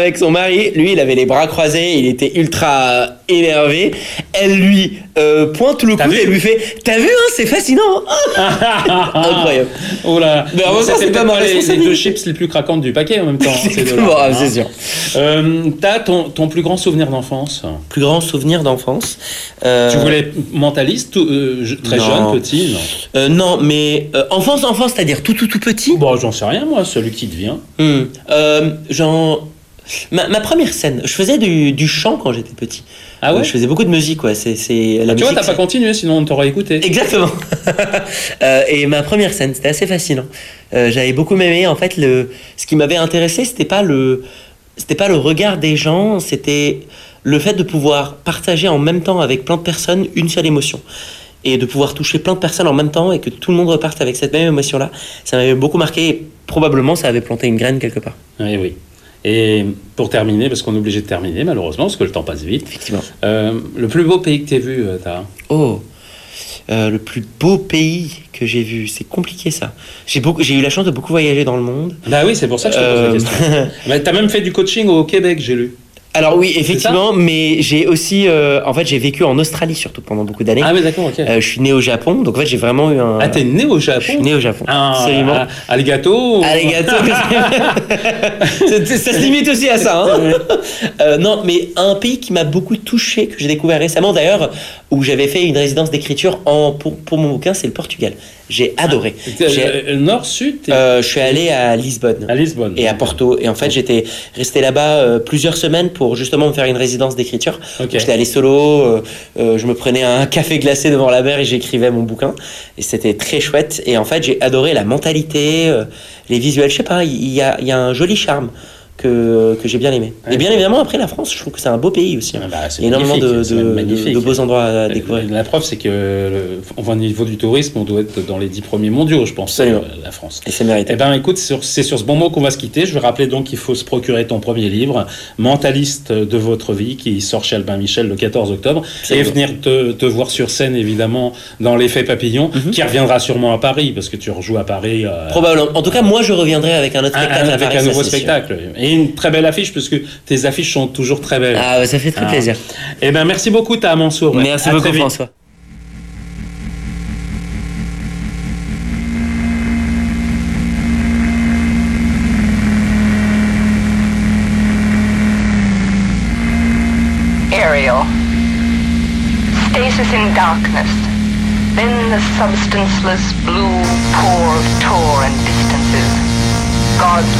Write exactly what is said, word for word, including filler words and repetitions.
avec son mari. Lui, il avait les bras croisés, il était ultra énervé. Elle lui euh, pointe le coude et lui fait « T'as vu, hein, c'est fascinant hein !» Incroyable. Oh là. Mais en même temps, c'est pas ma les, les responsabilité. deux chips les plus craquantes du paquet en même temps. Ces deux-là, Bon, hein. c'est sûr. Euh, t'as ton, ton plus grand souvenir d'enfance? Plus grand souvenir d'enfance. Euh... Tu voulais mentaliste, euh, très non. jeune, petit, non euh, Non, mais euh, enfance, enfance, c'est-à-dire tout, tout, tout petit. Bon, j'en sais rien, moi, celui qui devient. Hum. Euh, genre, ma, ma première scène, je faisais du, du chant quand j'étais petit. Ah ouais? Je faisais beaucoup de musique, ouais. C'est, c'est la ah, tu musique, vois, t'as c'est... pas continué, sinon on t'aurait écouté. Exactement. euh, et ma première scène, c'était assez fascinant. Euh, j'avais beaucoup aimé. En fait, le, ce qui m'avait intéressé, c'était pas le, c'était pas le regard des gens, c'était le fait de pouvoir partager en même temps avec plein de personnes une seule émotion. Et de pouvoir toucher plein de personnes en même temps et que tout le monde reparte avec cette même émotion-là. Ça m'avait beaucoup marqué et probablement ça avait planté une graine quelque part. Oui, oui. Et pour terminer, parce qu'on est obligé de terminer malheureusement, parce que le temps passe vite. Effectivement. Euh, le plus beau pays que tu as vu, euh, Tara? Oh, euh, le plus beau pays que j'ai vu, c'est compliqué ça. J'ai, beaucoup, j'ai eu la chance de beaucoup voyager dans le monde. Bah oui, c'est pour ça que je te pose Euh... la question. Bah, tu as même fait du coaching au Québec, j'ai lu. Alors oui, effectivement, mais j'ai aussi, euh, en fait, j'ai vécu en Australie surtout pendant beaucoup d'années. Ah mais d'accord, ok. Euh, je suis né au Japon, donc en fait, j'ai vraiment eu un... Ah, t'es né au Japon? Je suis né au Japon, ah, absolument. À, à Alligato? Alligato, ça, ça se limite aussi à ça. Hein euh, non, mais un pays qui m'a beaucoup touché, que j'ai découvert récemment d'ailleurs, où j'avais fait une résidence d'écriture en, pour, pour mon bouquin, c'est le Portugal. J'ai adoré. Ah, j'ai, nord, sud euh, Je suis allé à Lisbonne. À Lisbonne. Et à Porto. Et en fait, j'étais resté là-bas euh, plusieurs semaines pour justement me faire une résidence d'écriture. Okay. J'étais allé solo, euh, euh, je me prenais un café glacé devant la mer et j'écrivais mon bouquin. Et c'était très chouette. Et en fait, j'ai adoré la mentalité, euh, les visuels. Je sais pas, il y a, y a un joli charme que, que j'ai bien aimé. Ouais, et bien évidemment, après la France, je trouve que c'est un beau pays aussi. Hein. Bah, c'est il y a énormément de, de, de, de beaux endroits à découvrir. La preuve, c'est que, le, au niveau du tourisme, on doit être dans les dix premiers mondiaux, je pense, euh, la France. Et c'est mérité. Eh bien, écoute, c'est sur, c'est sur ce bon mot qu'on va se quitter. Je vais rappeler donc qu'il faut se procurer ton premier livre, Mentaliste de votre vie, qui sort chez Albin Michel le quatorze octobre, c'est et bon. venir te, te voir sur scène, évidemment, dans l'Effet Papillon, mm-hmm. qui reviendra sûrement à Paris, parce que tu rejoues à Paris. Euh, Probablement. En tout cas, moi, je reviendrai avec un autre spectacle. Un, avec à Paris, un nouveau ça, spectacle. Sûr. Et une très belle affiche, parce que tes affiches sont toujours très belles. Ah, ça fait très ah. plaisir. Eh bien, merci beaucoup, Taha Mansour. Merci à beaucoup, François. Ariel. Stasis in darkness. Then the substanceless blue pour of Tor and distances. God's